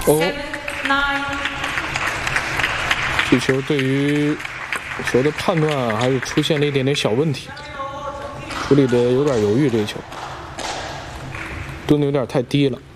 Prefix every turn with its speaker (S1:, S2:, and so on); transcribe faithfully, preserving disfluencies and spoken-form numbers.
S1: 哦，这球对于球的判断啊，还是出现了一点点小问题，处理的有点犹豫，这个球蹲的有点太低了。